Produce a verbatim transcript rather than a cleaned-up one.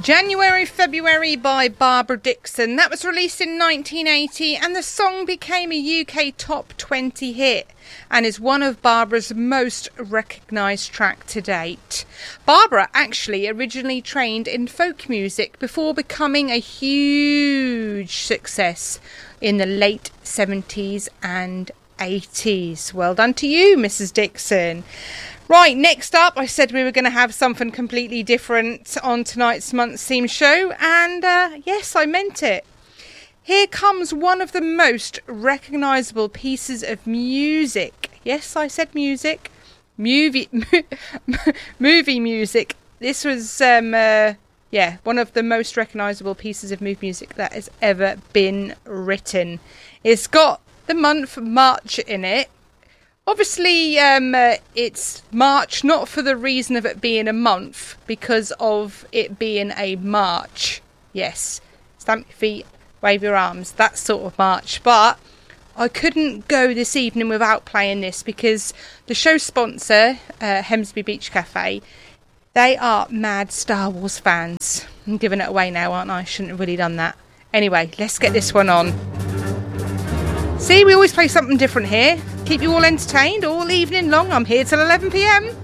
January, February by Barbara Dickson. That was released in nineteen eighty and the song became a U K top twenty hit and is one of Barbara's most recognised tracks to date. Barbara actually originally trained in folk music before becoming a huge success in the late seventies and eighties. Well done to you, Missus Dickson. Right, next up, I said we were going to have something completely different on tonight's month's theme show, and uh, yes, I meant it. Here comes one of the most recognisable pieces of music. Yes, I said music. Movie, movie music. This was, um, uh, yeah, one of the most recognisable pieces of movie music that has ever been written. It's got the month March in it. Obviously, um, uh, it's March, not for the reason of it being a month, because of it being a march. Yes, stamp your feet, wave your arms, that sort of march. But I couldn't go this evening without playing this, because the show sponsor, uh, Hemsby Beach Cafe, they are mad Star Wars fans. I'm giving it away now, aren't I? Shouldn't have really done that. Anyway, let's get this one on. See, we always play something different here. Keep you all entertained all evening long. I'm here till eleven p m.